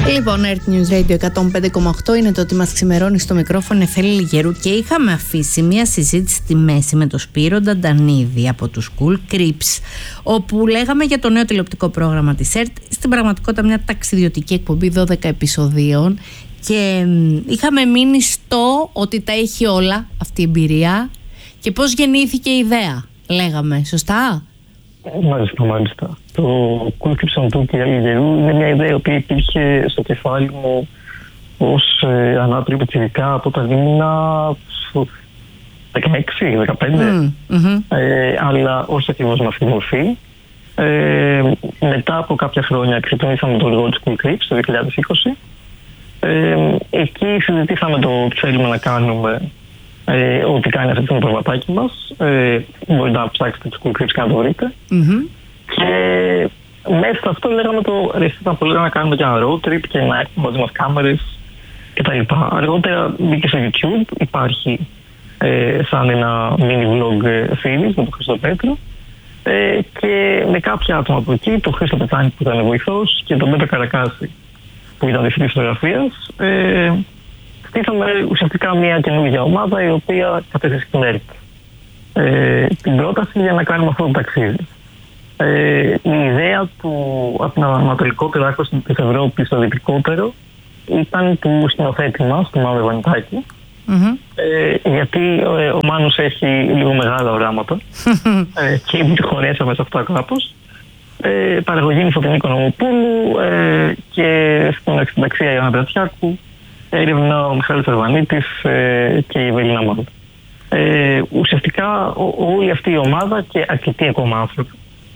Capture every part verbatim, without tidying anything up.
Λοιπόν, Earth News Radio εκατόν πέντε κόμμα οκτώ είναι το ότι μας ξημερώνει στο μικρόφωνο Εφέλη Λιγερού και είχαμε αφήσει μια συζήτηση στη μέση με τον Σπύρο Νταντανίδη από τους Cool Creeps, όπου λέγαμε για το νέο τηλεοπτικό πρόγραμμα της Earth, στην πραγματικότητα μια ταξιδιωτική εκπομπή δώδεκα επεισοδίων, και είχαμε μείνει στο ότι τα έχει όλα αυτή η εμπειρία και πώς γεννήθηκε η ιδέα, λέγαμε, σωστά? Μάλιστα, μάλιστα. Το Cool Creeps του κ. Λιγερού είναι μια ιδέα που υπήρχε στο κεφάλι μου ως ε, ανάπηρη πιτσιρικά από τα ήμουνα δεκαέξι δεκαπέντε, mm, mm-hmm. ε, αλλά ως ακριβώς με αυτή τη μορφή. Ε, μετά από κάποια χρόνια ξεκινήσαμε το λόγο της Cool Creeps το δύο χιλιάδες είκοσι. Ε, εκεί συζητήσαμε το τι θέλουμε να κάνουμε, ε, ό,τι κάνει αυτό το προγραμματάκι μας. Ε, μπορείτε να ψάξετε τους Cool Creeps και να το βρείτε. Mm-hmm. Και μέσα σε αυτό λέγαμε το ρε, ήταν πολύ να κάνουμε και ένα road trip και να έχουμε μαζί μας κάμερες κτλ. Αργότερα μπήκε στο YouTube, υπάρχει ε, σαν ένα mini vlog series με τον Χρήστο Πέτρο, ε, και με κάποια άτομα από εκεί, τον Χρήστο Πετάνη που ήταν βοηθός και τον Πέτρο Καρακάση που ήταν διευθυντής φωτογραφίας, ε, στήσαμε ουσιαστικά μια καινούργια ομάδα η οποία κατέθεσε στην Earth ε, την πρόταση για να κάνουμε αυτό το ταξίδι. Ε, η ιδέα του από την ανατολικότερο άκρο της Ευρώπης στο δυτικότερο ήταν του σκηνοθέτη μας, του Μάνου Βανιτάκη, mm-hmm. ε, γιατί ε, ο Μάνος έχει λίγο μεγάλα οράματα ε, και μου τη χωρέσαμε σε αυτά κάπως. Ε, παραγωγή είναι Φωτεινή Οικονομοπούλου ε, και στην αξινταξία Ιωάννα Πρατιάκου, έρευνα ο Μιχάλης Αρβανίτης ε, και η Ευελίνα Μάλ. Ε, ουσιαστικά ό, όλη αυτή η ομάδα και αρκετοί ακόμα άνθρωποι,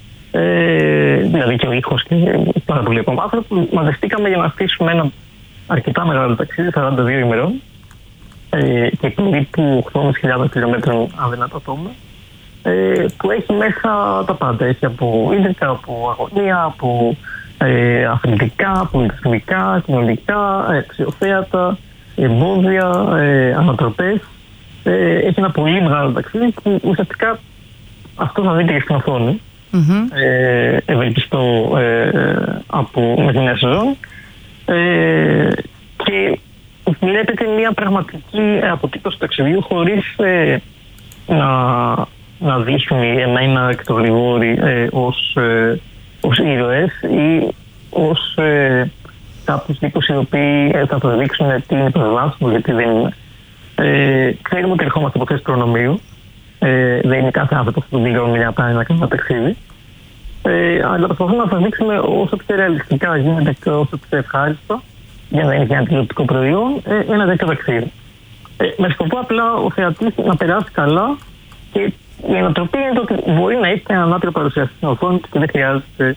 ε, δηλαδή και ο ήχος και πάρα πολλοί ακόμα άνθρωποι, μαζευτήκαμε για να στήσουμε ένα αρκετά μεγάλο ταξίδι, σαράντα δύο ημερών ε, και περίπου οκτώ χιλιάδες χιλιόμετρων αν δεν το Ε, που έχει μέσα τα πάντα. Έχει από ίδρυκα, από αγωνία, από ε, αθλητικά, πολιτισμικά, κοινωνικά, ε, αξιοθέατα, εμπόδια, ε, ανατροπές. Ε, έχει ένα πολύ μεγάλο ταξίδι που ουσιαστικά αυτό θα δείτε και στην οθόνη. Mm-hmm. Ε, ευελπιστώ ε, από με την νέα σεζόν. Ε, και βλέπετε μια πραγματική αποτύπωση του ταξιδιού χωρίς ε, να να δείχνει εμένα εκ το γρηγόρη ε, ως, ε, ως ήρωες ή ως ε, κάποιους τύπους οι οποίοι ε, θα το δείξουν τι είναι προσβάσιμο, γιατί δεν είναι. Ε, ξέρουμε ότι ερχόμαστε από θέση προνομίου. Ε, δεν είναι κάθε άνθρωπο που πληρώνει για να πάει να κάνει ένα ταξίδι. Ε, αλλά προσπαθούμε να σας δείξουμε όσο πιο ρεαλιστικά γίνεται και όσο πιο ευχάριστο, για να είναι και ένα τηλεοπτικό προϊόν, ε, ένα τέτοιο ταξίδι. Ε, με σκοπό απλά ο θεατής να περάσει καλά. Και η ανατροπή είναι ότι μπορεί να έχει έναν άπειρο παρουσιαστή στην οθόνη και δεν χρειάζεται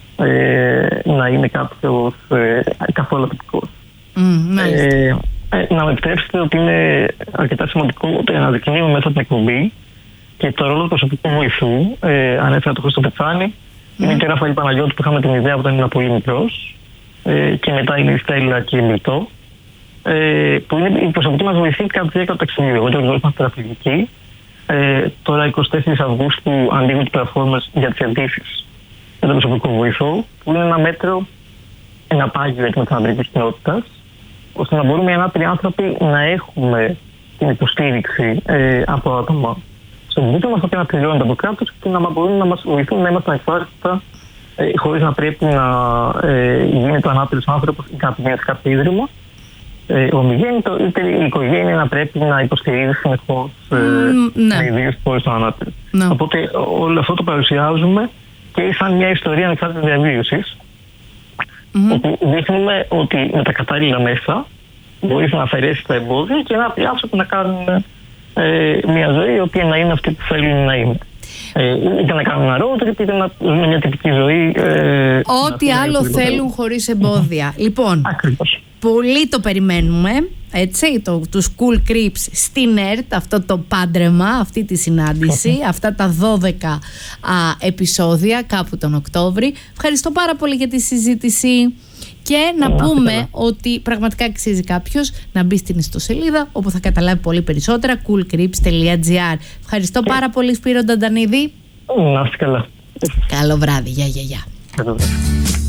ε, να είναι κάποιος ε, καθόλου τυπικός. Mm, ε, ε, να με επιτρέψετε ότι είναι αρκετά σημαντικό ότι αναδεικνύουμε μέσα την εκπομπή και το ρόλο του προσωπικού βοηθού. Ε, ανέφερα τον Χρήστο Πετσάνη, mm. είναι και ο Ραφαήλ Παναγιώτη που είχαμε την ιδέα όταν ήμουν πολύ μικρός, ε, και μετά είναι η Στέλλα και η Μυρτώ, ε, που είναι η προσωπική μας βοηθή κατά τη διάρκεια του ταξιδιού. Εγώ και ο Γρηγόρης είμαστε θεραπευτικοί. Ε, τώρα εικοστή τέσσερις Αυγούστου ανοίγουν τις πλατφόρμες για τις αιτήσεις για τον προσωπικό βοηθό, που είναι ένα μέτρο, ένα πάγιο για την μεταναστευτική κοινότητα, ώστε να μπορούμε οι ανάπηροι άνθρωποι να έχουμε την υποστήριξη ε, από άτομα στον πλούτο μας, να πληρώνονται από κράτος και να μπορούν να μας βοηθούν να είμαστε ανεξάρτητα, ε, χωρίς να πρέπει να ε, γίνεται ο ανάπηρος άνθρωπος ή κάποιο σε κάποιο ίδρυμα. Ε, ο ομιγέννητο είτε η οικογένεια να πρέπει να υποστηρίζει συνεχώς με ιδίους πόρους των ανάπηρων. Ναι. Οπότε όλο αυτό το παρουσιάζουμε και σαν μια ιστορία ανεξάρτητης διαβίωσης, mm-hmm. όπου δείχνουμε ότι με τα κατάλληλα μέσα μπορείς να αφαιρέσεις τα εμπόδια και να πει άνθρωποι να κάνουν ε, μια ζωή η οποία να είναι αυτή που θέλουν να είναι. Ε, είτε να κάνουν ένα road trip, είτε να ζουν μια τυπική ζωή. Ε, Ό,τι άλλο θέλουν χωρίς εμπόδια. Mm-hmm. Λοιπόν, ακριβώς. Πολύ το περιμένουμε, έτσι, το, τους Cool Creeps στην Earth, αυτό το πάντρεμα, αυτή τη συνάντηση, okay. αυτά τα δώδεκα α, επεισόδια κάπου τον Οκτώβρη. Ευχαριστώ πάρα πολύ για τη συζήτηση και να yeah, πούμε yeah. ότι πραγματικά αξίζει κάποιος να μπει στην ιστοσελίδα όπου θα καταλάβει πολύ περισσότερα, cool creeps τελεία gr. Ευχαριστώ yeah. πάρα πολύ, Σπύρο Νταντανίδη. Να είστε καλά. Καλό βράδυ, γεια γεια γεια.